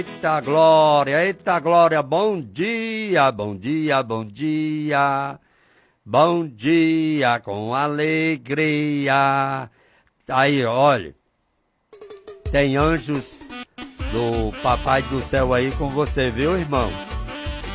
Eita glória, bom dia, bom dia, bom dia. Bom dia com alegria. Aí, olha, tem anjos do Papai do Céu aí com você, viu, irmão?